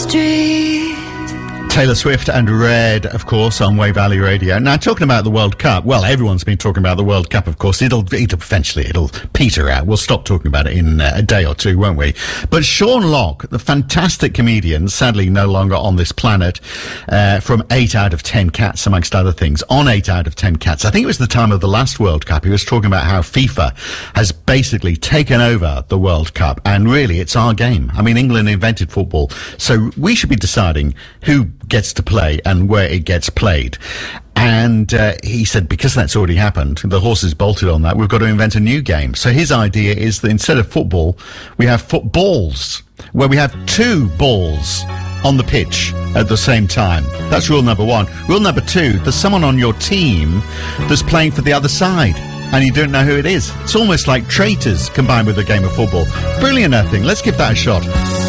street. Taylor Swift and Red, of course, on Way Valley Radio. Now, talking about the World Cup, well, everyone's been talking about the World Cup, of course. It'll eventually peter out. We'll stop talking about it in a day or two, won't we? But Sean Locke, the fantastic comedian, sadly no longer on this planet, from 8 out of 10 Cats, amongst other things, on 8 out of 10 Cats. I think it was the time of the last World Cup. He was talking about how FIFA has basically taken over the World Cup, and really, it's our game. I mean, England invented football, so we should be deciding who gets to play and where it gets played. And he said, because that's already happened, the horse is bolted on that, we've got to invent a new game. So his idea is that instead of football, we have footballs, where we have 2 balls on the pitch at the same time. That's rule number 1. Rule number 2, there's someone on your team that's playing for the other side, and you don't know who it is. It's almost like traitors combined with a game of football. Brilliant, I think. Let's give that a shot.